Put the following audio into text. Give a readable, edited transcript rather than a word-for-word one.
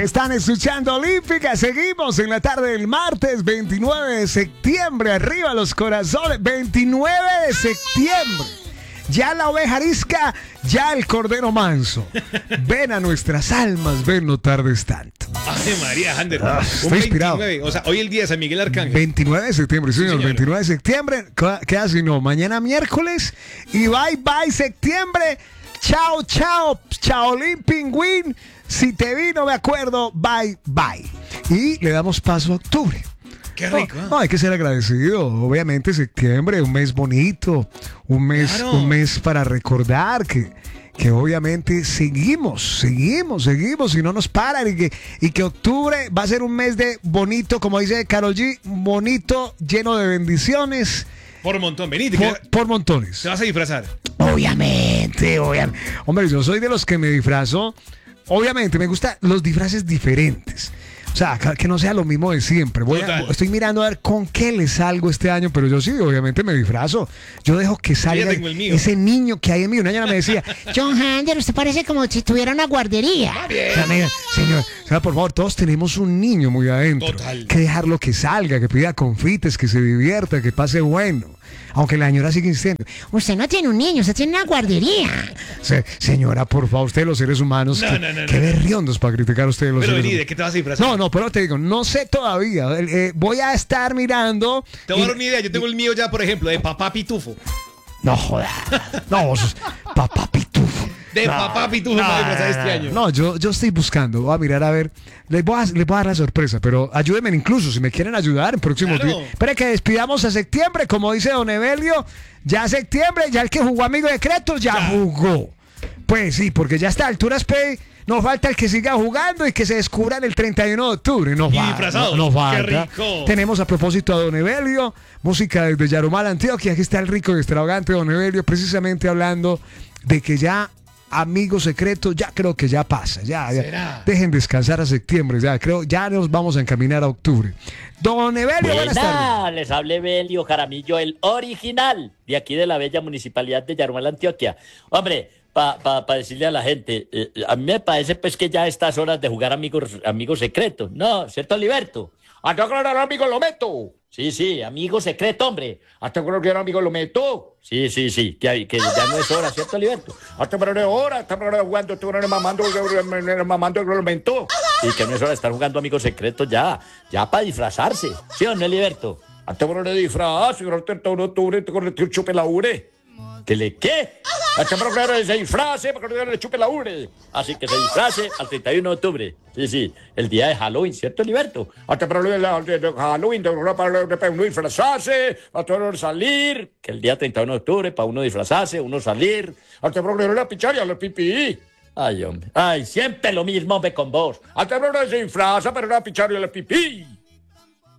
Están escuchando Olímpica, seguimos en la tarde del martes 29 de septiembre, arriba los corazones, 29 de septiembre. Ya la oveja arisca, ya el cordero manso. Ven a nuestras almas, ven, no tardes tanto. Ay, María, Ander. Estoy inspirado. 29, o sea, hoy el día de San Miguel Arcángel. 29 de septiembre, sí, señor. señor. 29 de septiembre, ¿qué hace? No, mañana miércoles y bye, bye, septiembre. Chao, chao, chaolín, pingüín. Si te vi, no me acuerdo, bye, bye. Y le damos paso a octubre. Qué rico. No, hay que ser agradecido. Obviamente septiembre, un mes bonito, un mes, Claro. un mes para recordar que obviamente seguimos y no nos paran y que octubre va a ser un mes de bonito, como dice Karol G, bonito, lleno de bendiciones. Por montón, venite. Por montones. ¿Te vas a disfrazar? Obviamente. Hombre, yo soy de los que me disfrazo. Obviamente, me gustan los disfraces diferentes. O sea, que no sea lo mismo de siempre. Estoy mirando a ver con qué le salgo este año, pero yo sí, obviamente me disfrazo. Yo dejo que salga tengo el mío. ese niño que hay en mí. Una señora me decía, John Hander, usted parece como si tuviera una guardería. o sea, señor, por favor, todos tenemos un niño muy adentro. Total. Que dejarlo que salga, que pida confites, que se divierta, que pase bueno. Aunque la señora sigue insistiendo. Usted no tiene un niño, usted tiene una guardería. Señora, por favor, ustedes los seres humanos, No, qué berriondos para criticar a ustedes los Pero seres vení, ¿de humanos. qué te vas a disfrazar? No, pero te digo, no sé todavía. Voy a estar mirando. Te voy a dar una idea. Yo tengo el mío ya, por ejemplo, de Papá Pitufo. No, joda. No, vos sos papá pitufo. De Papá Pitufo me voy a disfrazar este año. No, yo estoy buscando. Voy a mirar a ver. Les voy a dar la sorpresa, pero ayúdenme incluso si me quieren ayudar en próximos Claro. días. Espera que despidamos a septiembre, como dice don Evelio. Ya septiembre, ya el que jugó Amigo Secreto ya jugó. Pues sí, porque ya a esta alturas, nos falta el que siga jugando y que se descubran el 31 de octubre. Nos Y falta. disfrazados. Nos falta. Qué rico. Tenemos a propósito a don Evelio, música desde Yarumal, Antioquia. Aquí está el rico y extravagante don Evelio, precisamente hablando de que ya Amigo Secreto, ya creo que ya pasa. Ya. ¿Será? Dejen descansar a septiembre, ya nos vamos a encaminar a octubre. Don Evelio, buenas tardes. Les habla Evelio Jaramillo, el original, de aquí de la bella municipalidad de Yarumal, Antioquia. Hombre, para decirle a la gente, a mí me parece pues que ya a estas horas de jugar amigos secretos, ¿no? ¿Cierto, Liberto? ¿Hasta cuándo era amigo lo meto? Sí, amigo secreto, hombre. ¿Hasta cuándo era amigo lo meto? Sí, que ya no es hora, ¿cierto, Liberto? ¿Hasta cuándo es hora? ¿Hasta cuándo jugando? ¿Tú no eres mamando lo meto? Sí, que no es hora de estar jugando amigos secretos ya para disfrazarse. ¿Sí o no, Liberto? ¿Hasta cuándo le disfraz? Si el 31 de octubre te corre el chupe la ure. ¿Que le qué? Hasta que se disfrace, para que le chupe la ure. Así que se disfrace al 31 de octubre. Sí, el día de Halloween, ¿cierto, Liberto? Hasta para el de Halloween, para uno disfrazarse, hasta uno salir. Que el día 31 de octubre, para uno disfrazarse, uno salir. Hasta para la picharia, los pipí. Ay, hombre. Ay, siempre lo mismo, hombre, con vos. Hasta para uno se disfraza, para una picharia, los pipí.